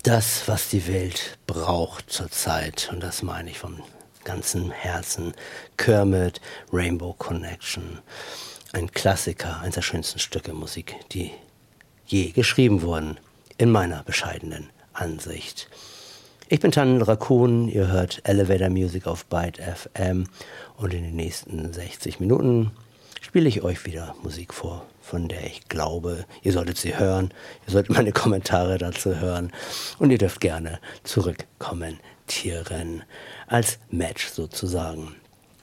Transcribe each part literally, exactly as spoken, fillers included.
das, was die Welt braucht zurzeit. Und das meine ich von ganzem Herzen. Kermit, Rainbow Connection. Ein Klassiker, eines der schönsten Stücke Musik, die je geschrieben wurden, in meiner bescheidenen Ansicht. Ich bin Tunnel Raccoon, ihr hört Elevator Music auf Byte F M und in den nächsten sechzig Minuten spiele ich euch wieder Musik vor, von der ich glaube, ihr solltet sie hören, ihr solltet meine Kommentare dazu hören und ihr dürft gerne zurückkommentieren, als Match sozusagen.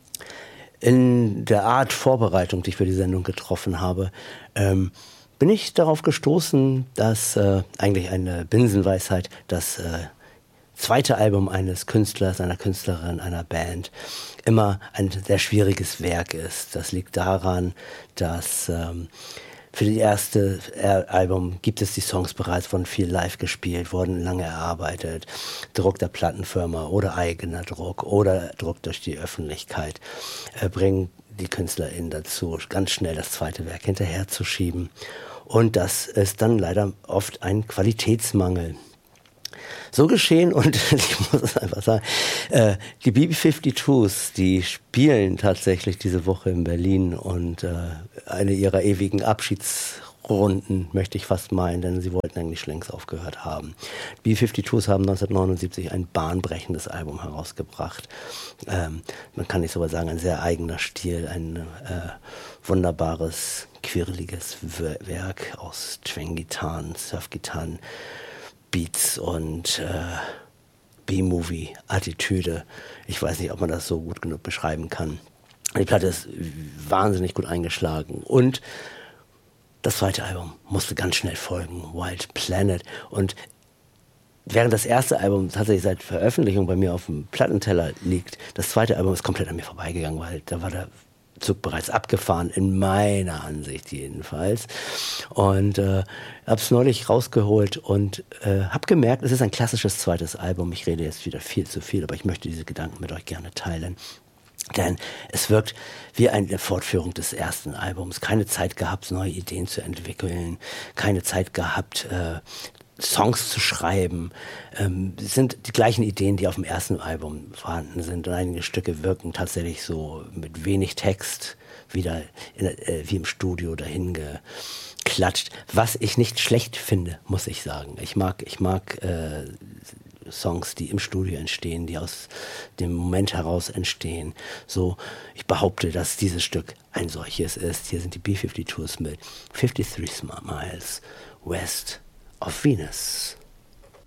In der Art Vorbereitung, die ich für die Sendung getroffen habe, ähm, bin ich darauf gestoßen, dass äh, eigentlich eine Binsenweisheit, dass äh, zweite Album eines Künstlers, einer Künstlerin, einer Band immer ein sehr schwieriges Werk ist. Das liegt daran, dass ähm, für das erste Album gibt es die Songs bereits, wurden viel live gespielt, wurden lange erarbeitet. Druck der Plattenfirma oder eigener Druck oder Druck durch die Öffentlichkeit äh, bringen die KünstlerInnen dazu, ganz schnell das zweite Werk hinterherzuschieben. Und das ist dann leider oft ein Qualitätsmangel. So geschehen, und ich muss es einfach sagen, äh, die B B fünfundfünfzigs, die spielen tatsächlich diese Woche in Berlin und äh, eine ihrer ewigen Abschiedsrunden, möchte ich fast meinen, denn sie wollten eigentlich schon längst aufgehört haben. Die B B fünfundfünfzigs haben neunzehnhundertneunundsiebzig ein bahnbrechendes Album herausgebracht. Ähm, man kann nicht so sagen, ein sehr eigener Stil, ein äh, wunderbares, quirliges Werk aus Twang-Gitarren, Surf-Gitarren, Beats und äh, B-Movie-Attitüde. Ich weiß nicht, ob man das so gut genug beschreiben kann. Die Platte ist wahnsinnig gut eingeschlagen. Und das zweite Album musste ganz schnell folgen, Wild Planet. Und während das erste Album tatsächlich seit Veröffentlichung bei mir auf dem Plattenteller liegt, das zweite Album ist komplett an mir vorbeigegangen, weil da war der Zug bereits abgefahren, in meiner Ansicht jedenfalls. Und äh, habe es neulich rausgeholt und äh, habe gemerkt, es ist ein klassisches zweites Album. Ich rede jetzt wieder viel zu viel, aber ich möchte diese Gedanken mit euch gerne teilen. Denn es wirkt wie eine Fortführung des ersten Albums. Keine Zeit gehabt, neue Ideen zu entwickeln. Keine Zeit gehabt, äh, Songs zu schreiben. Ähm, es sind die gleichen Ideen, die auf dem ersten Album vorhanden sind. Und einige Stücke wirken tatsächlich so mit wenig Text wieder in, äh, wie im Studio dahin geklatscht. Was ich nicht schlecht finde, muss ich sagen. Ich mag, ich mag äh, Songs, die im Studio entstehen, die aus dem Moment heraus entstehen. So, ich behaupte, dass dieses Stück ein solches ist. Hier sind die B fünfundfünfzigs mit fifty-three Miles West of Venus.